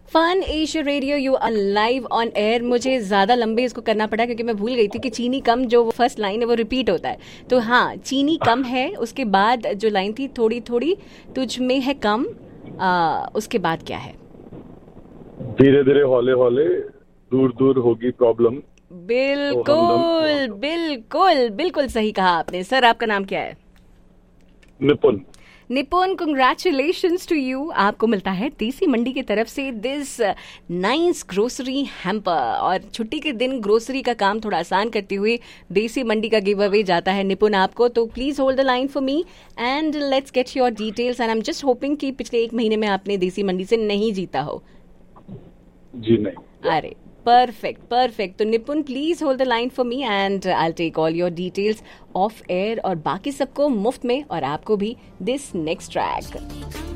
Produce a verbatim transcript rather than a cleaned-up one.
Fun Asia radio, you are live on air. मुझे ज्यादा लंबे इसको करना पड़ा क्योंकि मैं भूल गई थी कि चीनी कम, जो फर्स्ट लाइन है वो रिपीट होता है। तो हाँ, चीनी कम है, उसके बाद जो लाइन थी थोड़ी थोड़ी तुझ में है कम, आ, उसके बाद क्या है? धीरे धीरे हौले हौले दूर दूर होगी प्रॉब्लम। बिल्कुल बिल्कुल बिल्कुल सही कहा आपने। सर, आपका नाम क्या है? निपुण। निपुण, कंग्रेचुलेशंस टू यू। आपको मिलता है देसी मंडी की तरफ से दिस नाइस ग्रोसरी हैम्पर। और छुट्टी के दिन ग्रोसरी का काम थोड़ा आसान करते हुए देसी मंडी का गिव अवे जाता है निपुण आपको। तो please hold the line for me and let's get your details. And I am just hoping कि पिछले एक महीने में आपने देसी मंडी से नहीं जीता हो। जी नहीं। अरे परफेक्ट परफेक्ट। तो निपुण, please hold the line for me and I will take all your details of air. और बाकी सबको मुफ्त में और आपको भी दिस नेक्स्ट ट्रैक।